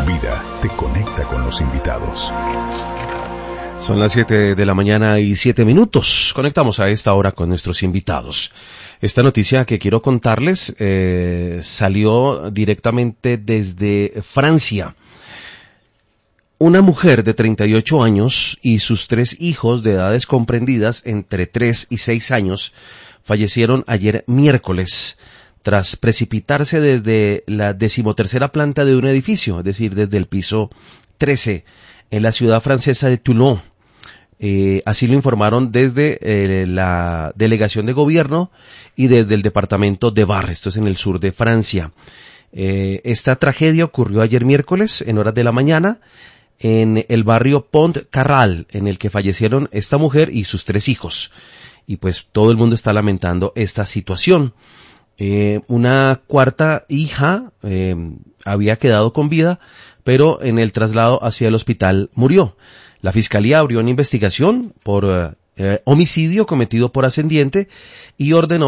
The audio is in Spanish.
vida te conecta con los invitados. Son las 7 de la mañana y 7 minutos. Conectamos a esta hora con nuestros invitados. Esta noticia que quiero contarles salió directamente desde Francia. Una mujer de 38 años y sus 3 hijos de edades comprendidas entre 3 y 6 años fallecieron ayer miércoles tras precipitarse desde la 13ª planta de un edificio, es decir, desde el piso 13 en la ciudad francesa de Toulon. Así lo informaron desde la delegación de gobierno y desde el departamento de Var, esto es en el sur de Francia. Esta tragedia ocurrió ayer miércoles en horas de la mañana en el barrio Pont-Carral, en el que fallecieron esta mujer y sus 3 hijos. Y pues todo el mundo está lamentando esta situación. Una cuarta hija había quedado con vida, pero en el traslado hacia el hospital murió. La fiscalía abrió una investigación por homicidio cometido por ascendiente y ordenó